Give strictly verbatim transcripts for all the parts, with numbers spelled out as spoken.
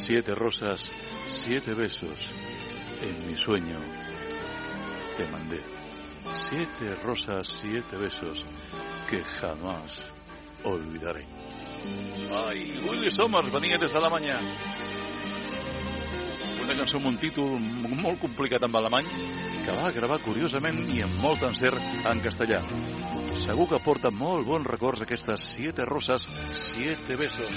Siete rosas, siete besos, en mi sueño te mandé. Siete rosas, siete besos, que jamás olvidaré. Ai, Willy Somers venia des d'Alemanya. Una cançó amb un títol molt complicat en alemany que va gravar curiosament i amb molt encert en castellà. Segur que porta molt bons records aquestes siete rosas, siete besos.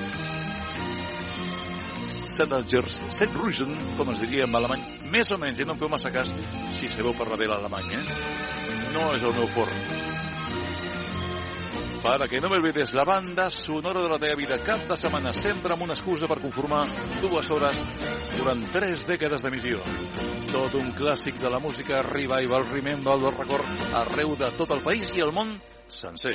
Setagers, set Rusen, com es diria en alemany, més o menys, i no em feu massa cas si sabeu parlar bé l'alemany, eh? No és el meu fort. Para que no me olvides, la banda sonora de la teva vida, cap de setmana, sempre amb una excusa per conformar dues hores durant tres dècades d'emissió. Tot un clàssic de la música, revival, remember, del record, arreu de tot el país i el món sencer.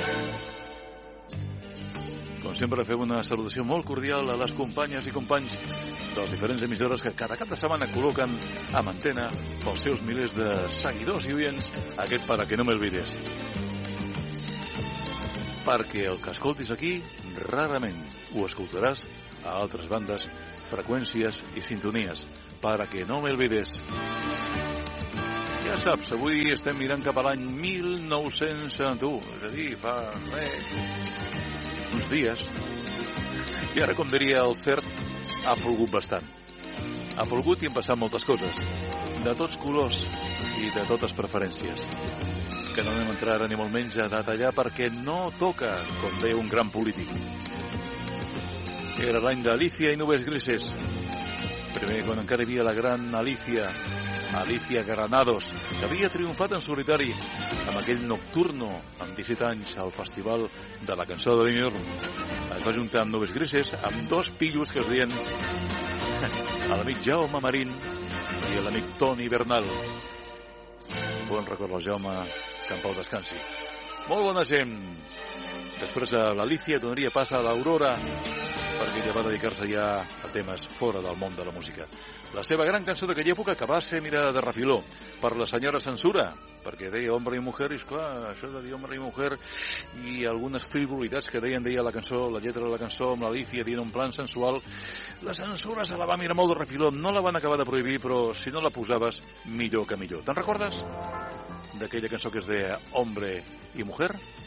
Com sempre, fem una salutació molt cordial a les companyes i companys de les diferents emissores que cada cap de setmana col·loquen amb antena pels seus milers de seguidors i oients aquest Para que no me olvides. Perquè el que escoltis aquí rarament ho escoltaràs a altres bandes, freqüències i sintonies. Para que no me olvides. Ja saps, avui estem mirant cap a l'any mil nou-cents setanta u, és a dir, fa res, uns dies. I ara, com diria el cert, ha plogut bastant. Ha plogut i han passat moltes coses, de tots colors i de totes preferències, que no anem a entrar ni molt menys a detallar perquè no toca, com deia un gran polític. Era l'any d'Alicia i Nubes Grises. Primer, quan encara hi havia la gran Alicia, Alicia Granados, que havia triomfat en solitari amb aquell nocturno amb disset anys al Festival de la Cançó de Dimir. Es va juntar amb Nubes Grises, amb dos pillos que es deien l'amic Jaume Marín i l'amic Toni Bernal. Bon record al Jaume, que en pau descansi. Molt bona gent. Després a l'Alicia donaria pas a l'Aurora, perquè ella va dedicar-se ja a temes fora del món de la música. La seva gran cançó d'aquella època, que va ser mirada de refiló per la senyora Censura, perquè deia hombre i mujer, i esclar, això de dir hombre i mujer, i algunes frivolitats que deien, deia la cançó, la lletra de la cançó, amb l'Alicia dient un plan sensual, la Censura se la va mirar molt de refiló, no la van acabar de prohibir, però si no la posaves, millor que millor. Te'n recordes d'aquella cançó que es deia Hombre i Mujer?